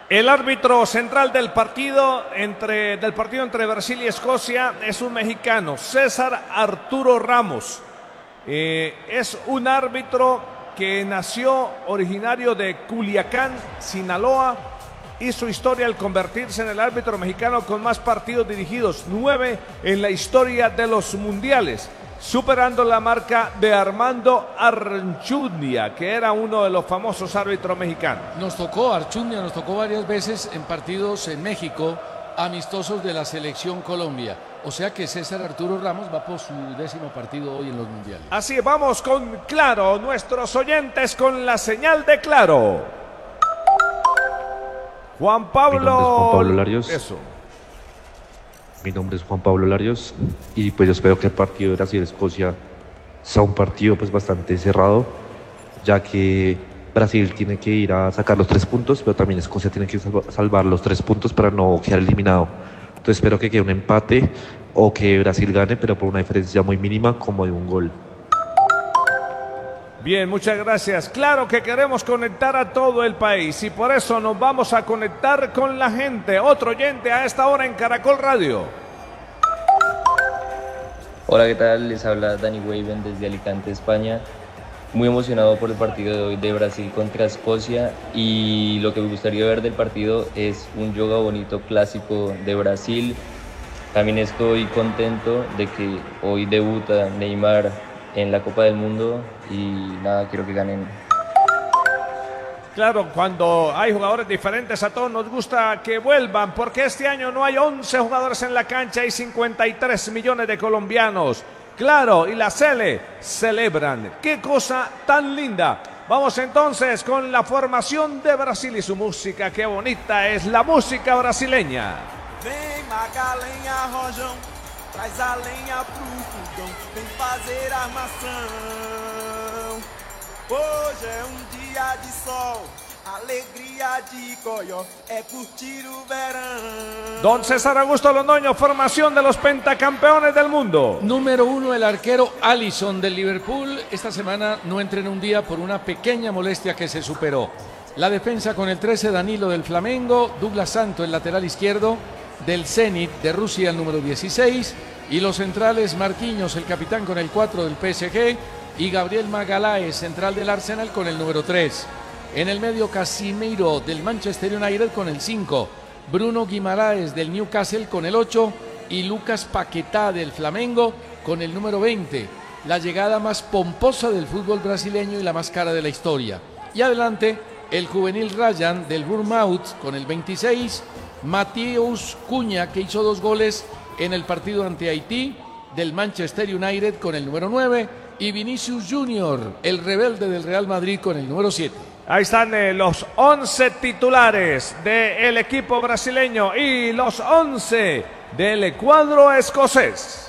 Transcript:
El árbitro central del partido entre Brasil y Escocia es un mexicano, César Arturo Ramos. Es un árbitro que nació originario de Culiacán, Sinaloa. Hizo historia al convertirse en el árbitro mexicano con más partidos dirigidos, 9 en la historia de los mundiales, superando la marca de Armando Archundia, que era uno de los famosos árbitros mexicanos. Archundia nos tocó varias veces en partidos en México, amistosos de la selección Colombia. O sea que César Arturo Ramos va por su 10º partido hoy en los mundiales. Así vamos con Claro, nuestros oyentes con la señal de Claro. Juan Pablo Larios. Eso. Mi nombre es Juan Pablo Larios y pues yo espero que el partido de Brasil-Escocia sea un partido pues bastante cerrado, ya que Brasil tiene que ir a sacar los 3 puntos, pero también Escocia tiene que salvar los 3 puntos para no quedar eliminado. Entonces espero que quede un empate o que Brasil gane, pero por una diferencia muy mínima, como de un gol. Bien, muchas gracias. Claro que queremos conectar a todo el país y por eso nos vamos a conectar con la gente. Otro oyente a esta hora en Caracol Radio. Hola, ¿qué tal? Les habla Dani Weiben desde Alicante, España. Muy emocionado por el partido de hoy de Brasil contra Escocia, y lo que me gustaría ver del partido es un yoga bonito clásico de Brasil. También estoy contento de que hoy debuta Neymar en la Copa del Mundo y nada, quiero que ganen. Claro, cuando hay jugadores diferentes a todos nos gusta que vuelvan, porque este año no hay 11 jugadores en la cancha, hay 53 millones de colombianos. Claro, y la Sele celebran. ¡Qué cosa tan linda! Vamos entonces con la formación de Brasil y su música. ¡Qué bonita es la música brasileña! Vem Magalenha Rojão, traz a lenha pro fogão, vem fazer armação. Hoje é dia de sol, alegría de Coyó, é curtir o verão. Don César Augusto Londoño, formación de los pentacampeones del mundo. Número 1, el arquero Alisson del Liverpool. Esta semana no entrenó un día por una pequeña molestia que se superó. La defensa con el 13, Danilo del Flamengo, Douglas Santo, el lateral izquierdo del Zenit de Rusia, el número 16, y los centrales Marquinhos, el capitán, con el 4 del PSG, y Gabriel Magalhães, central del Arsenal, con el número 3. En el medio, Casimiro del Manchester United con el 5, Bruno Guimaraes del Newcastle con el 8 y Lucas Paquetá del Flamengo con el número 20. La llegada más pomposa del fútbol brasileño y la más cara de la historia. Y adelante, el juvenil Ryan del Bournemouth con el 26, Matheus Cunha, que hizo 2 goles en el partido ante Haití, del Manchester United con el número 9, y Vinicius Junior, el rebelde del Real Madrid, con el número 7. Ahí están los 11 titulares del equipo brasileño y los 11 del cuadro escocés.